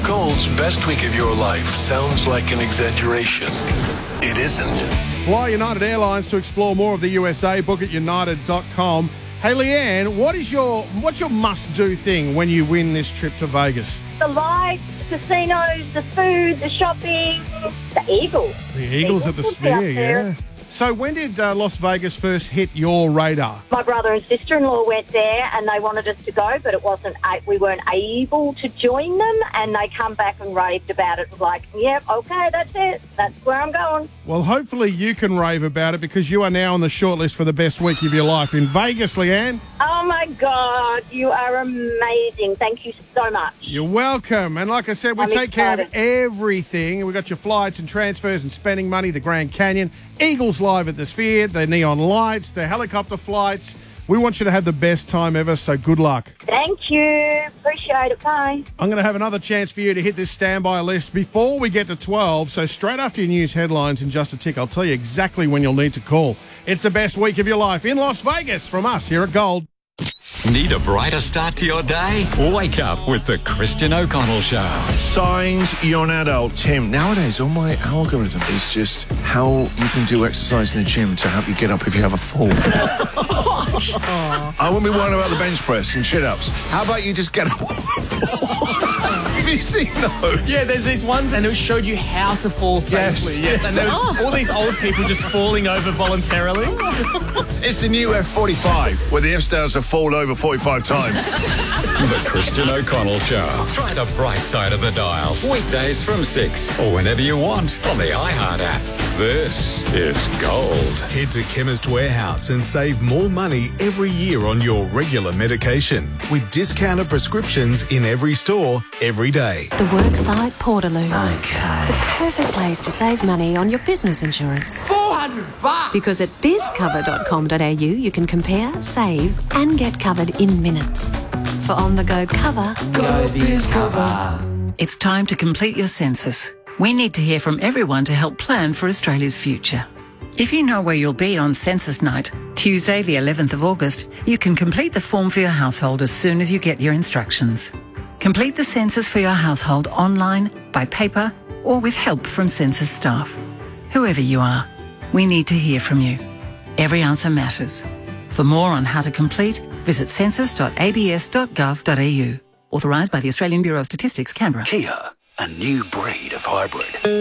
Gold's best week of your life sounds like an exaggeration. It isn't. Fly United Airlines to explore more of the USA. Book at united.com. Hey, Leanne, what's your must-do thing when you win this trip to Vegas? The lights, the casinos, the food, the shopping, the Eagles. The Eagles at the Sphere, yeah. So when did Las Vegas first hit your radar? My brother and sister-in-law went there and they wanted us to go, but we weren't able to join them, and they come back and raved about it. Like, yep, okay, that's it. That's where I'm going. Well, hopefully you can rave about it because you are now on the shortlist for the best week of your life in Vegas, Leanne. Oh, my God, you are amazing. Thank you so much. You're welcome. And like I said, we take care of everything. We've got your flights and transfers and spending money, the Grand Canyon, Eagles Live at the Sphere, the neon lights, the helicopter flights. We want you to have the best time ever, so good luck. Thank you. Appreciate it. Bye. I'm going to have another chance for you to hit this standby list before we get to 12, so straight after your news headlines in just a tick, I'll tell you exactly when you'll need to call. It's the best week of your life in Las Vegas from us here at Gold. Need a brighter start to your day? Wake up with the Christian O'Connell Show. Signs you're an adult. Tim, nowadays all my algorithm is just how you can do exercise in the gym to help you get up if you have a fall. I wouldn't be worrying about the bench press and chin-ups. How about you just get up off the floor? Have you seen those? Yeah, there's these ones and it showed you how to fall safely. Yes. And there was all these old people just falling over voluntarily. It's the new F45, where the F-stars have fallen over 45 times. The Christian O'Connell Show. Try the bright side of the dial. Weekdays from 6 or whenever you want on the iHeart app. This is Gold. Head to Chemist Warehouse and save more money every year on your regular medication with discounted prescriptions in every store, every day. The Worksite Portaloo. Okay. The perfect place to save money on your business insurance. $400! Because at bizcover.com.au you can compare, save and get covered in minutes. For on-the-go cover, go BizCover. It's time to complete your census. We need to hear from everyone to help plan for Australia's future. If you know where you'll be on Census Night, Tuesday the 11th of August, you can complete the form for your household as soon as you get your instructions. Complete the census for your household online, by paper, or with help from census staff. Whoever you are, we need to hear from you. Every answer matters. For more on how to complete, visit census.abs.gov.au. Authorised by the Australian Bureau of Statistics, Canberra. Kia, a new breed of hybrid.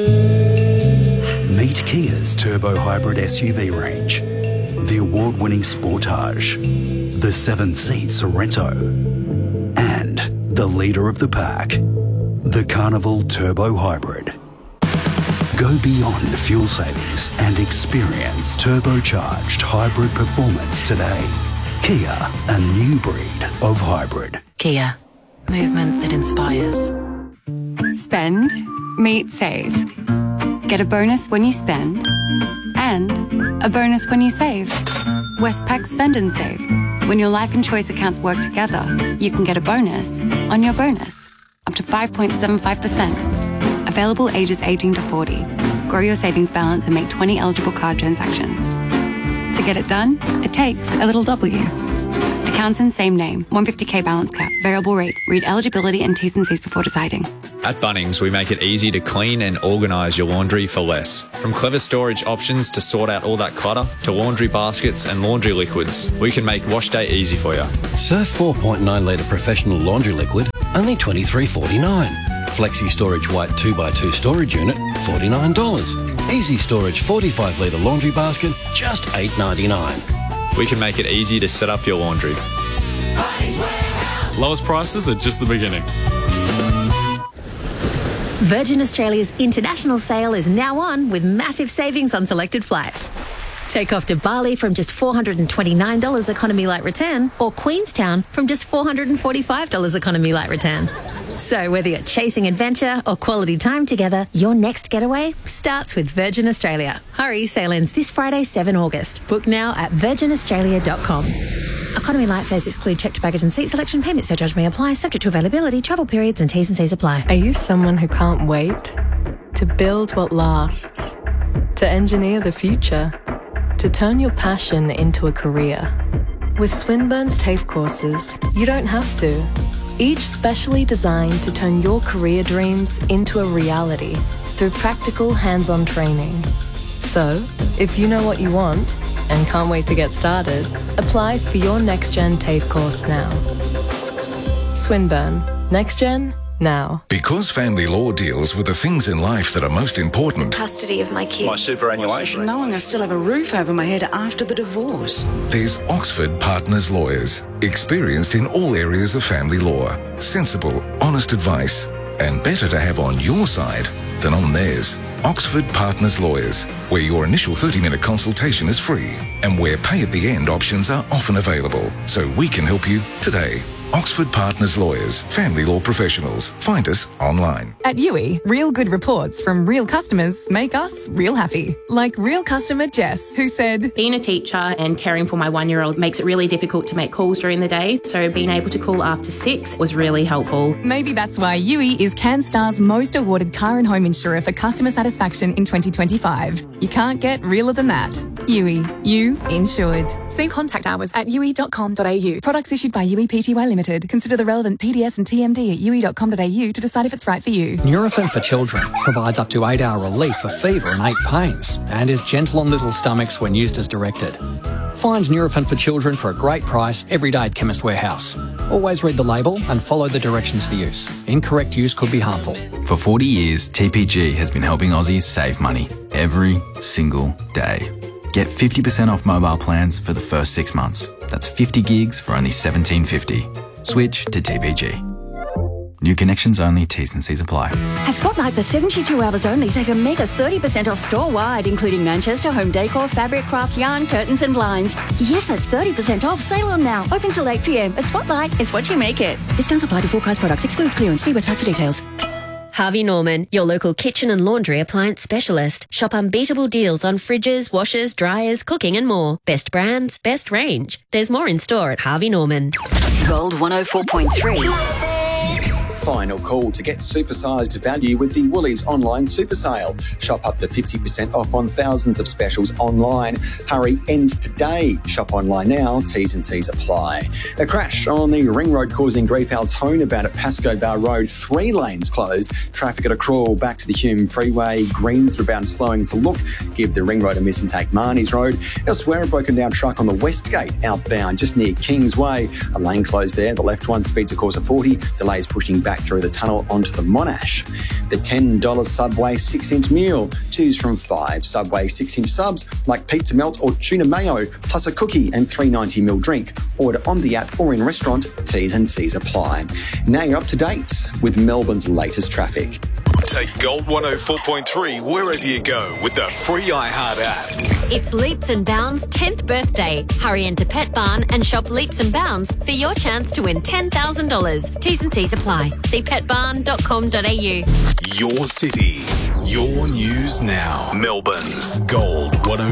Meet Kia's turbo hybrid SUV range. The award-winning Sportage, the 7-seat Sorento, and the leader of the pack, the Carnival Turbo Hybrid. Go beyond fuel savings and experience turbocharged hybrid performance today. Kia, a new breed of hybrid. Kia, movement that inspires. Spend, meet, save. Get a bonus when you spend and a bonus when you save. Westpac Spend and Save. When your life and choice accounts work together, you can get a bonus on your bonus, up to 5.75%. Available ages 18 to 40. Grow your savings balance and make 20 eligible card transactions. To get it done, it takes a little W. Accounts in same name, 150k balance cap, variable rate. Read eligibility and T's and C's before deciding. At Bunnings, we make it easy to clean and organise your laundry for less. From clever storage options to sort out all that clutter, to laundry baskets and laundry liquids, we can make wash day easy for you. Surf 4.9 litre professional laundry liquid, only $23.49. Flexi Storage White 2x2 storage unit, $49. Easy Storage 45 litre laundry basket, just $8.99. We can make it easy to set up your laundry. Lowest prices are just the beginning. Virgin Australia's international sale is now on with massive savings on selected flights. Take off to Bali from just $429 economy light return, or Queenstown from just $445 economy light return. So whether you're chasing adventure or quality time together, your next getaway starts with Virgin Australia. Hurry, sale ends this Friday, 7 August. Book now at virginaustralia.com. Economy light fares exclude checked baggage and seat selection. Payment surcharge may apply, subject to availability, travel periods and T's and C's apply. Are you someone who can't wait? To build what lasts? To engineer the future? To turn your passion into a career? With Swinburne's TAFE courses, you don't have to. each specially designed to turn your career dreams into a reality through practical hands-on training. So, if you know what you want and can't wait to get started, apply for your NextGen TAFE course now. Swinburne. NextGen now. Because family law deals with the things in life that are most important. Custody of my kids. My superannuation. Knowing I still have a roof over my head after the divorce. There's Oxford Partners Lawyers, experienced in all areas of family law. Sensible, honest advice, and better to have on your side than on theirs. Oxford Partners Lawyers, where your initial 30-minute consultation is free and where pay-at-the-end options are often available. So we can help you today. Oxford Partners Lawyers, family law professionals. Find us online. At Yui, real good reports from real customers make us real happy. Like real customer Jess, who said, being a teacher and caring for my 1-year-old makes it really difficult to make calls during the day, so being able to call after 6 was really helpful. Maybe that's why Yui is CanStar's most awarded car and home insurer for customer satisfaction in 2025. You can't get realer than that. Yui, you insured. See contact hours at yui.com.au. Products issued by Yui Pty Limited. Consider the relevant PDS and TMD at yui.com.au to decide if it's right for you. Nurofen for Children provides up to 8-hour relief for fever and ache pains and is gentle on little stomachs when used as directed. Find Nurofen for Children for a great price every day at Chemist Warehouse. Always read the label and follow the directions for use. Incorrect use could be harmful. For 40 years, TPG has been helping Aussies save money every single day. Get 50% off mobile plans for the first 6 months. That's 50 gigs for only $17.50. Switch to TPG. New connections only, T's and C's apply. At Spotlight, for 72 hours only, save a mega 30% off store-wide, including Manchester, home decor, fabric, craft, yarn, curtains and blinds. Yes, that's 30% off. Sale on now. Open till 8 p.m. At Spotlight, it's what you make it. Discounts apply to full price products. Excludes clearance. See website for details. Harvey Norman, your local kitchen and laundry appliance specialist. Shop unbeatable deals on fridges, washers, dryers, cooking and more. Best brands, best range. There's more in store at Harvey Norman. Gold 104.3. Final call to get supersized value with the Woolies online super sale. Shop up to 50% off on thousands of specials online. Hurry, ends today. Shop online now. T's and C's apply. A crash on the ring road causing grief. Our tone about at Pascoe Bar Road. 3 lanes closed. Traffic at a crawl back to the Hume Freeway. Greens rebound slowing for look. Give the ring road a miss and take Marnie's Road. Elsewhere, a broken down truck on the West Gate outbound just near Kingsway. A lane closed there. The left one speeds a course of 40. Delays pushing back through the tunnel onto the Monash. The $10 Subway 6-inch meal. Choose from 5 Subway 6-inch subs like pizza melt or tuna mayo, plus a cookie and $3.90 drink. Order on the app or in restaurant. T's and C's apply. Now you're up to date with Melbourne's latest traffic. Take Gold 104.3 wherever you go with the free iHeart app. It's Leaps and Bounds' 10th birthday. Hurry into Pet Barn and shop Leaps and Bounds for your chance to win $10,000. T's and C's apply. See petbarn.com.au. Your city, your news now. Melbourne's Gold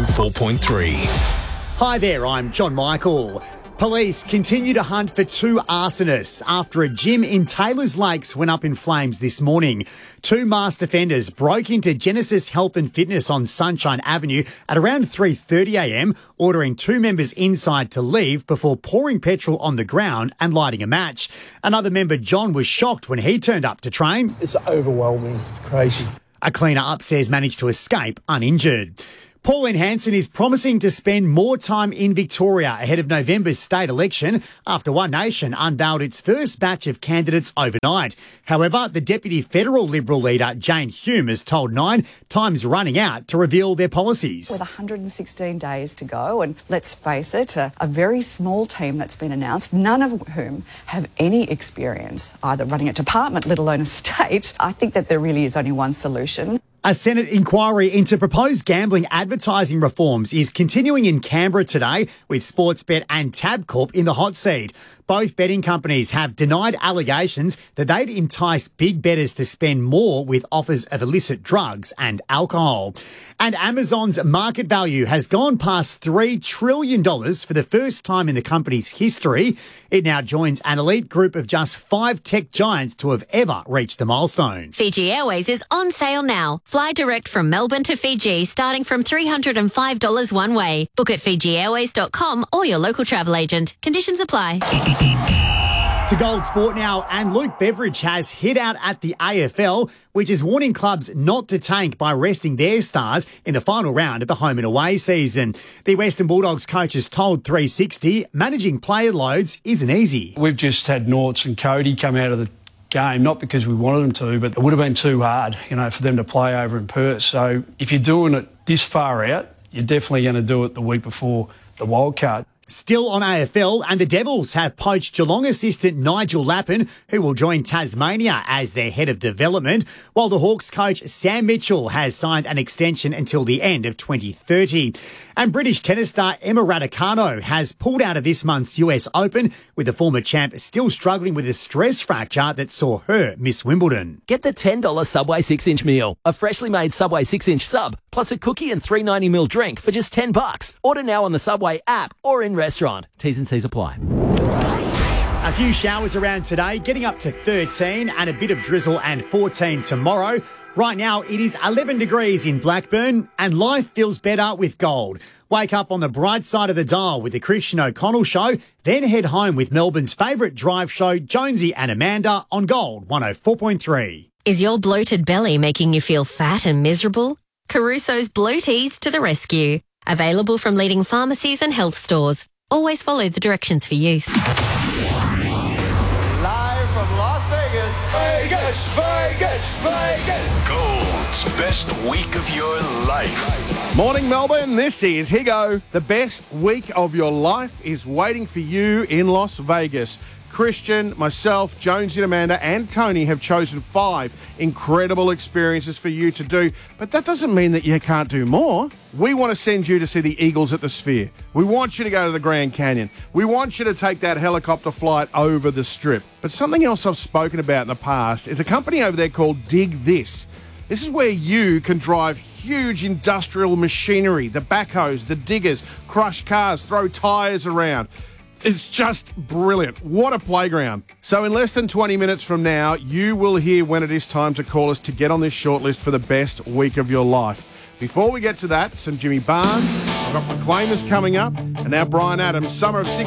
104.3. Hi there, I'm John Michael. Police continue to hunt for 2 arsonists after a gym in Taylors Lakes went up in flames this morning. 2 masked offenders broke into Genesis Health and Fitness on Sunshine Avenue at around 3:30am, ordering 2 members inside to leave before pouring petrol on the ground and lighting a match. Another member, John, was shocked when he turned up to train. It's overwhelming. It's crazy. A cleaner upstairs managed to escape uninjured. Pauline Hanson is promising to spend more time in Victoria ahead of November's state election after One Nation unveiled its first batch of candidates overnight. However, the Deputy Federal Liberal leader, Jane Hume, has told Nine time's running out to reveal their policies. With 116 days to go, and let's face it, a very small team that's been announced, none of whom have any experience either running a department, let alone a state, I think that there really is only one solution. A Senate inquiry into proposed gambling advertising reforms is continuing in Canberra today, with Sportsbet and Tabcorp in the hot seat. Both betting companies have denied allegations that they'd entice big bettors to spend more with offers of illicit drugs and alcohol. And Amazon's market value has gone past $3 trillion for the first time in the company's history. It now joins an elite group of just 5 tech giants to have ever reached the milestone. Fiji Airways is on sale now. Fly direct from Melbourne to Fiji, starting from $305 one way. Book at FijiAirways.com or your local travel agent. Conditions apply. To To Gold Sport now, and Luke Beveridge has hit out at the AFL, which is warning clubs not to tank by resting their stars in the final round of the home and away season. The Western Bulldogs coach has told 360 managing player loads isn't easy. We've just had Norts and Cody come out of the game, not because we wanted them to, but it would have been too hard, for them to play over in Perth. So if you're doing it this far out, you're definitely going to do it the week before the wildcard. Still on AFL, and the Devils have poached Geelong assistant Nigel Lappin, who will join Tasmania as their head of development, while the Hawks coach Sam Mitchell has signed an extension until the end of 2030. And British tennis star Emma Raducanu has pulled out of this month's US Open, with the former champ still struggling with a stress fracture that saw her miss Wimbledon. Get the $10 Subway 6-inch meal, a freshly made Subway 6-inch sub, plus a cookie and $3.90 drink for just $10. Order now on the Subway app or in restaurant. T's and C's apply. A few showers around today, getting up to 13 and a bit of drizzle and 14 tomorrow. Right now, it is 11 degrees in Blackburn and life feels better with gold. Wake up on the bright side of the dial with the Christian O'Connell Show, then head home with Melbourne's favourite drive show, Jonesy and Amanda, on Gold 104.3. Is your bloated belly making you feel fat and miserable? Caruso's Bloaties to the rescue. Available from leading pharmacies and health stores. Always follow the directions for use. Live from Las Vegas. Vegas, Vegas, Vegas. Gold's best week of your life. Morning, Melbourne. This is Higo. The best week of your life is waiting for you in Las Vegas. Christian, myself, Jonesy and Amanda and Tony have chosen 5 incredible experiences for you to do, but that doesn't mean that you can't do more. We want to send you to see the Eagles at the Sphere. We want you to go to the Grand Canyon. We want you to take that helicopter flight over the Strip. But something else I've spoken about in the past is a company over there called Dig This. This is where you can drive huge industrial machinery, the backhoes, the diggers, crush cars, throw tyres around. It's just brilliant. What a playground. So in less than 20 minutes from now, you will hear when it is time to call us to get on this shortlist for the best week of your life. Before we get to that, some Jimmy Barnes, I've got Proclaimers coming up, and now Brian Adams, Summer of 60.